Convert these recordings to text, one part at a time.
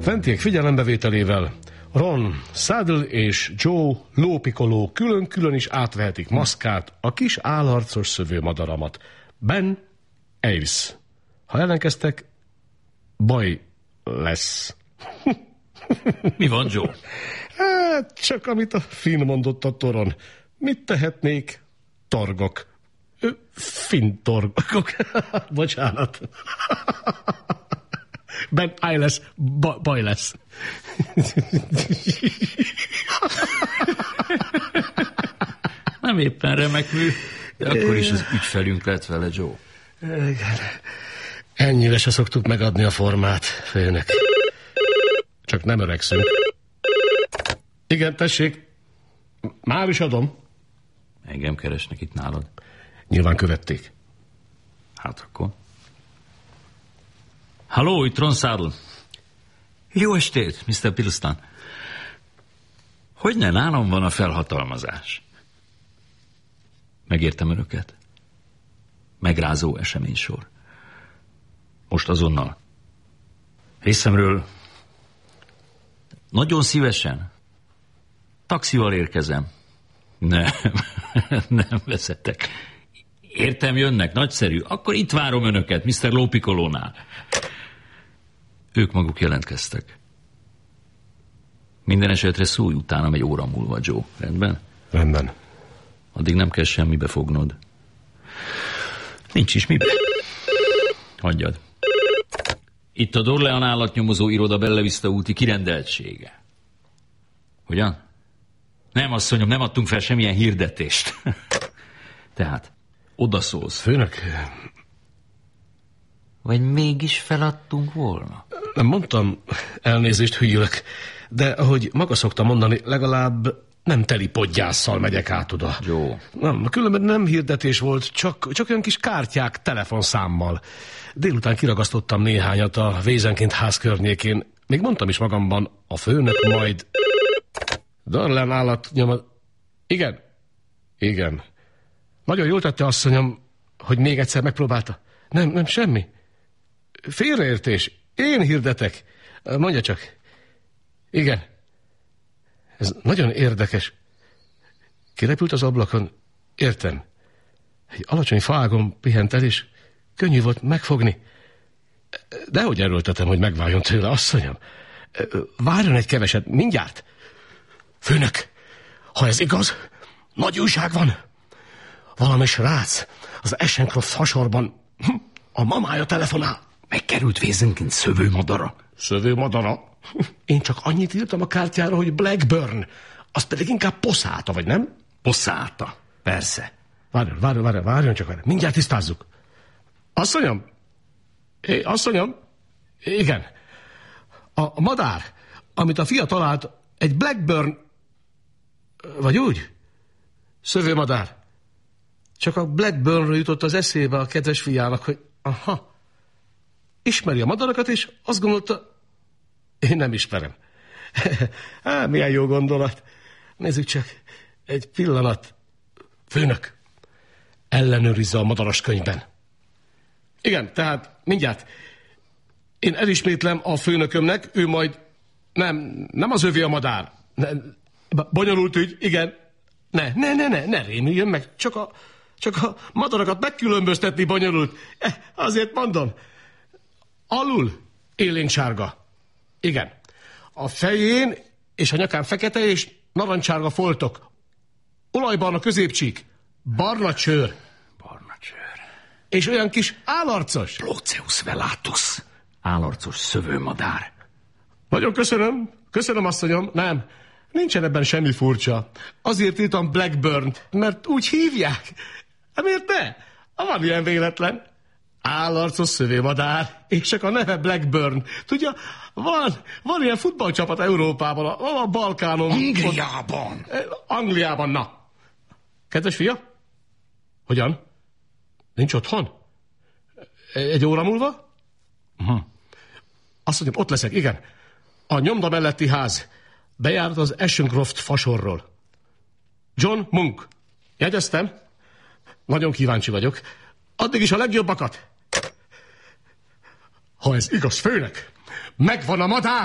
Fentiek figyelembevételével Ron, Saddle és Joe lópikoló külön-külön is átvehetik maszkát, a kis állarcos szövőmadaramat. Ben Aves. Ha ellenkeztek, baj lesz. Mi van, Joe? Hát, csak amit a Finn mondott a toron. Mit tehetnék? Torgok. Finn torgok. Bocsánat. Ben lesz, baj lesz. Nem éppen remek mű, de akkor is az ügyfelünk lett vele, Joe. Igen. Ennyire se szoktuk megadni a formát, főnök. Csak nem öregszünk. Igen, tessék. Már is adom. Engem keresnek itt nálad. Nyilván követték. Hát akkor. Halló, itt Ron Saddle. Jó estét, Mr. Pilston. Hogyne, nálam van a felhatalmazás. Megértem önöket. Megrázó eseménysor. Most azonnal. Részemről nagyon szívesen. Taxival érkezem. Nem veszettek. Értem, jönnek, nagyszerű. Akkor itt várom önöket, Mr. Lópikolónál. Ők maguk jelentkeztek. Minden esetre szólj utánam egy óra múlva, Joe. Rendben? Rendben. Addig nem kell semmibe fognod. Nincs is mibe. Hagyjad. Itt a Dorlean állatnyomozó iroda Bella Vista úti kirendeltsége. Hogyan? Nem, asszonyom, nem adtunk fel semmilyen hirdetést. Tehát, odaszólsz. Főnök... Vagy mégis feladtunk volna? Nem mondtam, elnézést, hülyülök. De ahogy maga szokta mondani, legalább nem teli podgyásszal megyek át oda. Jó. Nem, különben nem hirdetés volt, csak olyan kis kártyák telefonszámmal. Délután kiragasztottam néhányat a Vézenként ház környékén. Még mondtam is magamban, a főnök majd... Darlán állatnyomod... Igen. Nagyon jól tette, asszonyom, hogy még egyszer megpróbálta. Nem, semmi. Félreértés. Én hirdetek. Mondja csak. Igen. Ez nagyon érdekes. Kirepült az ablakon. Értem. Egy alacsony faágon pihent el, és könnyű volt megfogni. Dehogy erőltetem, hogy megváljon tőle, asszonyom. Várjon egy keveset, mindjárt. Főnök, ha ez igaz, nagy újság van. Valami srác az Ashencroft fasorban a mamája telefonál. Megkerült Vézenként szövőmadara. Szövőmadara? Én csak annyit írtam a kártyára, hogy Blackburn. Az pedig inkább Poszáta, vagy nem? Poszáta, persze. Várjon csak. Mindjárt tisztázzuk. Asszonyom? Asszonyom? Igen. A madár, amit a fia talált, egy Blackburn... Vagy úgy? Szövőmadár. Csak a Blackburnről jutott az eszébe a kedves fiának, hogy ismeri a madarakat, és azt gondolta, én nem ismerem. Milyen jó gondolat. Nézzük csak, egy pillanat. Főnök, ellenőrizze a madaras könyvben. Igen, tehát mindjárt. Én elismétlem a főnökömnek, ő majd... Nem az övé a madár. Bonyolult ügy, igen. Ne rémüljön meg, csak a madarakat megkülönböztetni bonyolult. Azért mondom. Alul élénksárga. Igen. A fején és a nyakán fekete és narancsárga foltok. Olajbarna középcsík. Barna csőr. És olyan kis állarcos. Ploceus velatus. Állarcos szövőmadár. Nagyon köszönöm, asszonyom. Nem, nincsen ebben semmi furcsa. Azért írtam Blackburn-t, mert úgy hívják. Miért ne? Van ilyen véletlen. Állarcos szövőmadár, és csak a neve Blackburn. Tudja, van ilyen futballcsapat Európában, a Balkánon. Angliában, na. Kedves fia? Hogyan? Nincs otthon? Egy óra múlva? Azt mondjam, ott leszek, igen. A nyomda melletti ház. Bejárat az Ashencroft fasorról. John Monk. Jegyeztem? Nagyon kíváncsi vagyok. Addig is a legjobbakat. Ha ez igaz, főnök, Megvan a madár!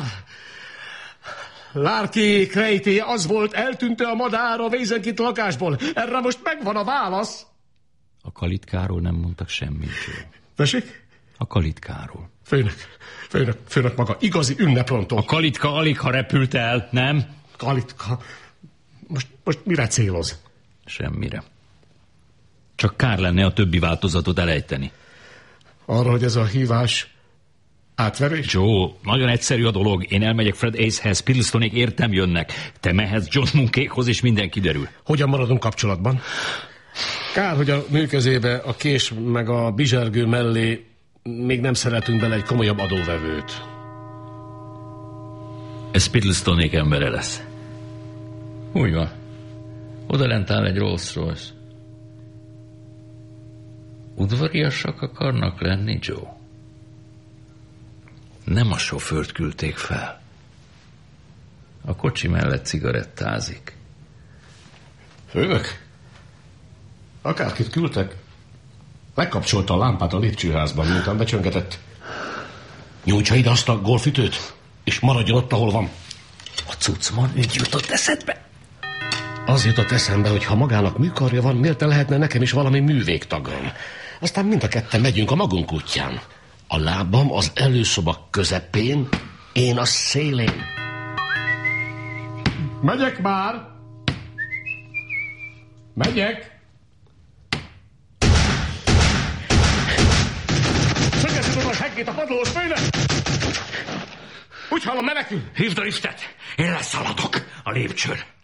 Lárki krejtéje az volt, eltűnt a madár a Vézenkit lakásból. Erre most megvan a válasz. A kalitkáról nem mondtak semmit, Joe. Tessék? A kalitkáról. Főnök maga igazi ünneprontó. A kalitka alig ha repült el, nem? Kalitka? Most mire céloz? Semmire. Csak kár lenne a többi változatot elejteni. Arra, hogy ez a hívás átverés? Joe, nagyon egyszerű a dolog. Én elmegyek Fred Ace-hez, Piddlestonék értem jönnek. Te mehetsz John Munkékhoz, és minden kiderül. Hogyan maradunk kapcsolatban? Kár, hogy a műkezébe a kés meg a bizsergő mellé még nem szeretünk bele egy komolyabb adóvevőt. Ez Piddlestonék embere lesz. Úgy van. Oda lent áll egy Rolls-Royce. Udvariasak akarnak lenni, Joe? Nem a sofőrt küldték fel. A kocsi mellett cigarettázik. Főnök? Akárkit küldtek, megkapcsolta a lámpát a lépcsőházban, miután becsöngetett. Nyújtsa ide azt a golfütőt, és maradjon ott, ahol van. A cuccman ügy jutott eszedbe? Az jutott eszembe, hogy ha magának műkarja van, miért lehetne nekem is valami művégtagom. Aztán mind a ketten megyünk a magunk útján. A lábam az előszoba közepén, én a szélén. Megyek már! Megyek! Szögeződöm a seggét a padlós főnök! Úgy hallom, menekül! Hívd a liftet! Én leszaladok a lépcsőn.